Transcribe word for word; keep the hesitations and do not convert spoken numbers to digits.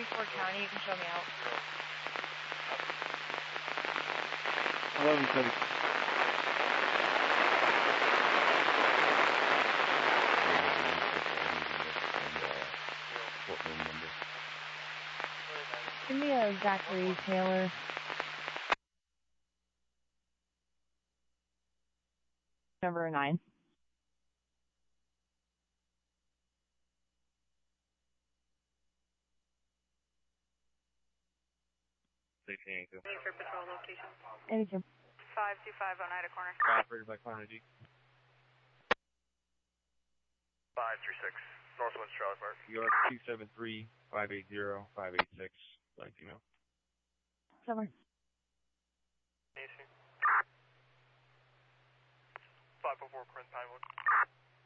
Ford County, you can show me out. eleven thirty. Give me a Zachary Taylor. Number nine. sixteen eighty-two. Need for patrol location. Anything. five two five Oneida Corner. Operated by quantity. five three six, Northwest Charlie Park. York two seven three, five eight zero, five eight six. Like, you know. Somewhere. five oh four Corinth Pinewood.